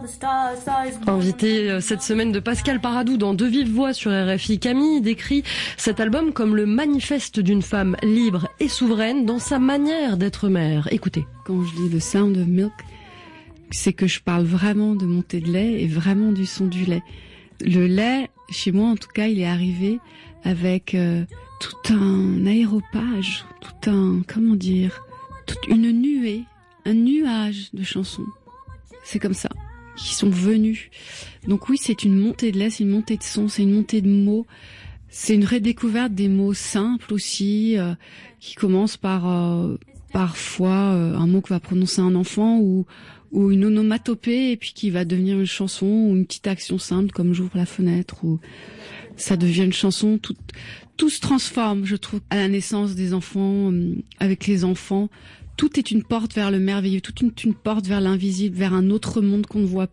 Invité cette semaine de Pascal Paradou dans De Vive Voix sur RFI, Camille décrit cet album comme le manifeste d'une femme libre et souveraine dans sa manière d'être mère. Écoutez. Quand je dis The Sound of Milk, c'est que je parle vraiment de montée de lait et vraiment du son du lait. Le lait, chez moi en tout cas, il est arrivé avec tout un aéropage, toute une nuée, un nuage de chansons. C'est comme ça, qui sont venus. Donc oui, c'est une montée de lait, c'est une montée de son, c'est une montée de mots. C'est une redécouverte des mots simples aussi, qui commencent par parfois un mot que va prononcer un enfant ou une onomatopée et puis qui va devenir une chanson ou une petite action simple comme j'ouvre la fenêtre ou ça devient une chanson. Tout se transforme, je trouve, à la naissance des enfants, avec les enfants. Tout est une porte vers le merveilleux, toute une porte vers l'invisible, vers un autre monde qu'on ne voit